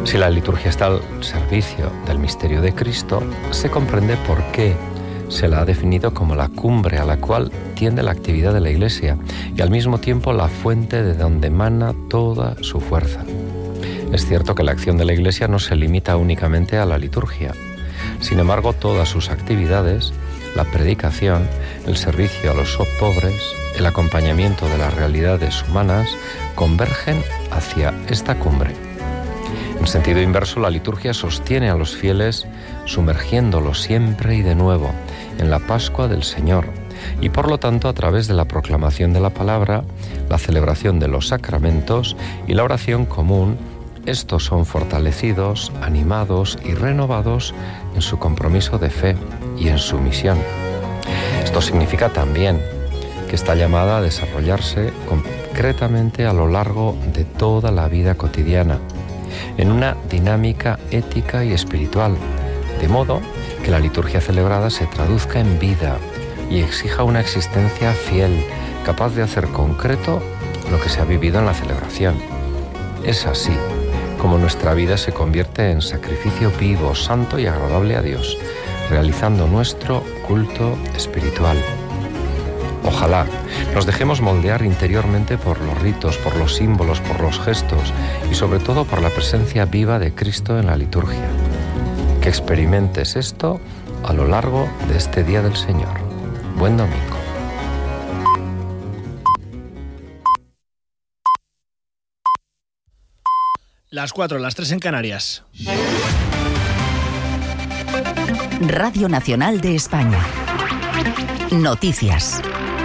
Si la liturgia está al servicio del misterio de Cristo, se comprende por qué se la ha definido como la cumbre a la cual tiende la actividad de la Iglesia y al mismo tiempo la fuente de donde emana toda su fuerza. Es cierto que la acción de la Iglesia no se limita únicamente a la liturgia. Sin embargo, todas sus actividades, la predicación, el servicio a los pobres, el acompañamiento de las realidades humanas, convergen hacia esta cumbre. En sentido inverso, la liturgia sostiene a los fieles sumergiéndolos siempre y de nuevo en la Pascua del Señor y por lo tanto a través de la proclamación de la palabra, la celebración de los sacramentos y la oración común, estos son fortalecidos, animados y renovados en su compromiso de fe y en su misión. Esto significa también que está llamada a desarrollarse concretamente a lo largo de toda la vida cotidiana, en una dinámica ética y espiritual, de modo que la liturgia celebrada se traduzca en vida y exija una existencia fiel, capaz de hacer concreto lo que se ha vivido en la celebración. Es así como nuestra vida se convierte en sacrificio vivo, santo y agradable a Dios, realizando nuestro culto espiritual. Ojalá nos dejemos moldear interiormente por los ritos, por los símbolos, por los gestos y sobre todo por la presencia viva de Cristo en la liturgia. Que experimentes esto a lo largo de este Día del Señor. Buen domingo. Las 4, las 3 en Canarias. Radio Nacional de España. Noticias.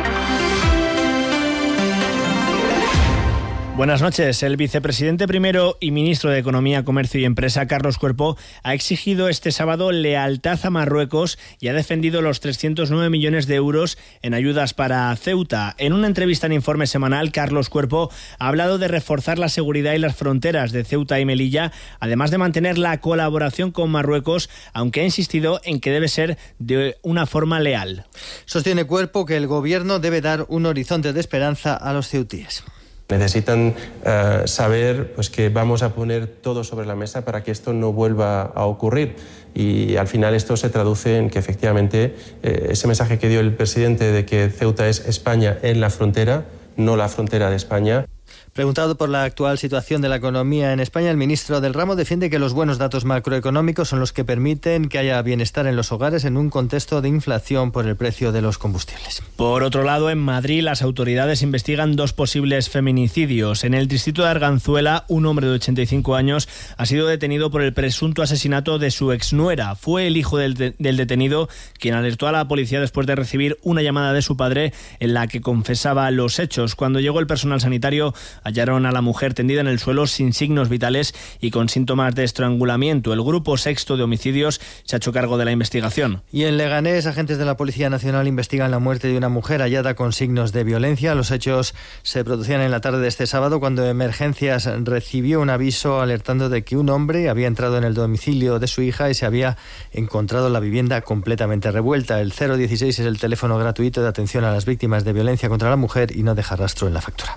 Buenas noches. El vicepresidente primero y ministro de Economía, Comercio y Empresa, Carlos Cuerpo, ha exigido este sábado lealtad a Marruecos y ha defendido los 309 millones de euros en ayudas para Ceuta. En una entrevista en Informe Semanal, Carlos Cuerpo ha hablado de reforzar la seguridad y las fronteras de Ceuta y Melilla, además de mantener la colaboración con Marruecos, aunque ha insistido en que debe ser de una forma leal. Sostiene Cuerpo que el gobierno debe dar un horizonte de esperanza a los ceutíes. Necesitan saber que vamos a poner todo sobre la mesa para que esto no vuelva a ocurrir. Y al final esto se traduce en que efectivamente ese mensaje que dio el presidente de que Ceuta es España en la frontera, no la frontera de España. Preguntado por la actual situación de la economía en España, el ministro del ramo defiende que los buenos datos macroeconómicos son los que permiten que haya bienestar en los hogares en un contexto de inflación por el precio de los combustibles. Por otro lado, en Madrid las autoridades investigan 2 posibles feminicidios. En el distrito de Arganzuela, un hombre de 85 años ha sido detenido por el presunto asesinato de su exnuera. Fue el hijo del detenido quien alertó a la policía después de recibir una llamada de su padre en la que confesaba los hechos. Cuando llegó el personal sanitario, hallaron a la mujer tendida en el suelo sin signos vitales y con síntomas de estrangulamiento. El grupo sexto de homicidios se ha hecho cargo de la investigación. Y en Leganés, agentes de la Policía Nacional investigan la muerte de una mujer hallada con signos de violencia. Los hechos se producían en la tarde de este sábado cuando Emergencias recibió un aviso alertando de que un hombre había entrado en el domicilio de su hija y se había encontrado la vivienda completamente revuelta. El 016 es el teléfono gratuito de atención a las víctimas de violencia contra la mujer y no deja rastro en la factura.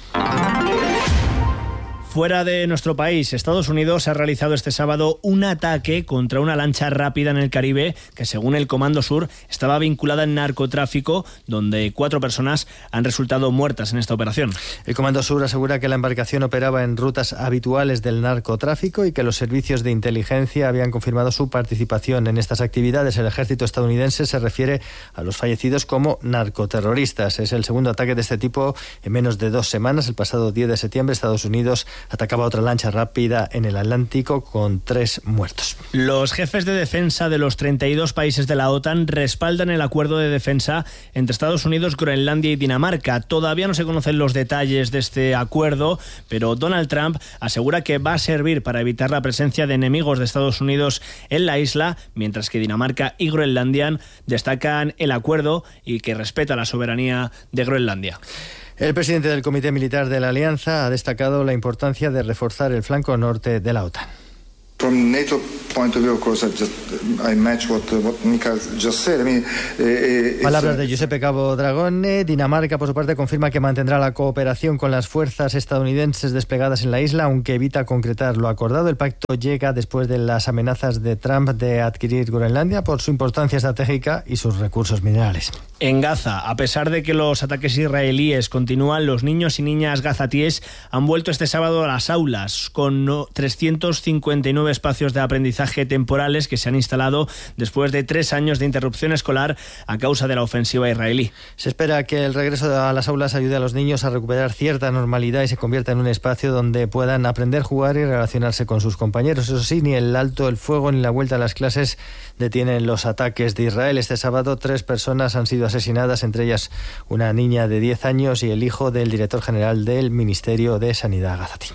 Fuera de nuestro país, Estados Unidos ha realizado este sábado un ataque contra una lancha rápida en el Caribe que, según el Comando Sur, estaba vinculada al narcotráfico, donde 4 personas han resultado muertas en esta operación. El Comando Sur asegura que la embarcación operaba en rutas habituales del narcotráfico y que los servicios de inteligencia habían confirmado su participación en estas actividades. El ejército estadounidense se refiere a los fallecidos como narcoterroristas. Es el segundo ataque de este tipo en menos de 2 semanas. El pasado 10 de septiembre, Estados Unidos atacaba otra lancha rápida en el Atlántico con 3 muertos. Los jefes de defensa de los 32 países de la OTAN respaldan el acuerdo de defensa entre Estados Unidos, Groenlandia y Dinamarca. Todavía no se conocen los detalles de este acuerdo, pero Donald Trump asegura que va a servir para evitar la presencia de enemigos de Estados Unidos en la isla, mientras que Dinamarca y Groenlandia destacan el acuerdo y que respeta la soberanía de Groenlandia. El presidente del Comité Militar de la Alianza ha destacado la importancia de reforzar el flanco norte de la OTAN. From NATO point of view, of course, I match what Mika just said. Palabras de Giuseppe Cabo Dragone. Dinamarca, por su parte, confirma que mantendrá la cooperación con las fuerzas estadounidenses desplegadas en la isla, aunque evita concretar lo acordado. El pacto llega después de las amenazas de Trump de adquirir Groenlandia por su importancia estratégica y sus recursos minerales. En Gaza, a pesar de que los ataques israelíes continúan, los niños y niñas gazatíes han vuelto este sábado a las aulas, con 359 espacios de aprendizaje temporales que se han instalado después de 3 años de interrupción escolar a causa de la ofensiva israelí. Se espera que el regreso a las aulas ayude a los niños a recuperar cierta normalidad y se convierta en un espacio donde puedan aprender, jugar y relacionarse con sus compañeros. Eso sí, ni el alto el fuego ni la vuelta a las clases detienen los ataques de Israel. Este sábado 3 personas han sido asesinadas, entre ellas una niña de 10 años y el hijo del director general del Ministerio de Sanidad gazatí.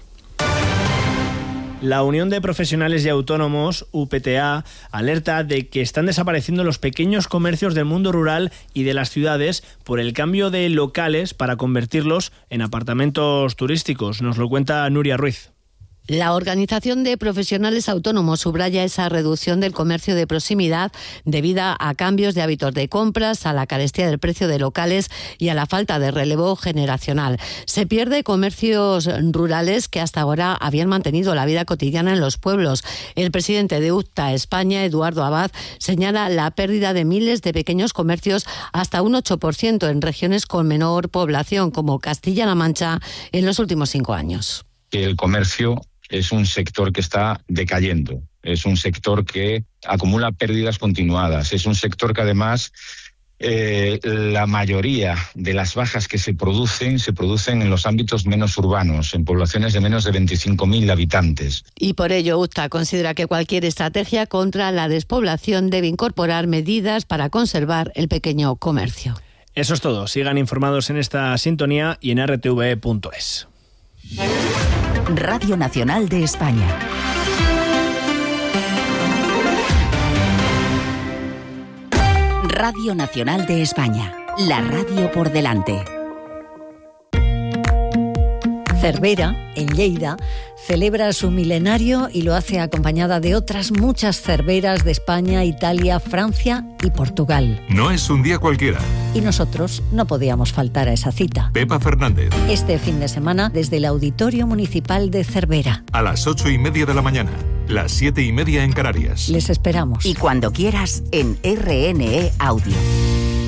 La Unión de Profesionales y Autónomos, UPTA, alerta de que están desapareciendo los pequeños comercios del mundo rural y de las ciudades por el cambio de locales para convertirlos en apartamentos turísticos. Nos lo cuenta Nuria Ruiz. La Organización de Profesionales Autónomos subraya esa reducción del comercio de proximidad debida a cambios de hábitos de compras, a la carestía del precio de locales y a la falta de relevo generacional. Se pierde comercios rurales que hasta ahora habían mantenido la vida cotidiana en los pueblos. El presidente de UPTA España, Eduardo Abad, señala la pérdida de miles de pequeños comercios, hasta un 8% en regiones con menor población como Castilla-La Mancha en los últimos 5 años. El comercio es un sector que está decayendo, es un sector que acumula pérdidas continuadas, es un sector que además la mayoría de las bajas que se producen en los ámbitos menos urbanos, en poblaciones de menos de 25.000 habitantes. Y por ello UPTA considera que cualquier estrategia contra la despoblación debe incorporar medidas para conservar el pequeño comercio. Eso es todo. Sigan informados en esta sintonía y en rtv.es. Radio Nacional de España. Radio Nacional de España. La radio por delante. Cervera, en Lleida, celebra su milenario y lo hace acompañada de otras muchas cerveras de España, Italia, Francia y Portugal. No es un día cualquiera. Y nosotros no podíamos faltar a esa cita. Pepa Fernández. Este fin de semana desde el Auditorio Municipal de Cervera. A las 8:30 de la mañana, las 7:30 en Canarias. Les esperamos. Y cuando quieras en RNE Audio.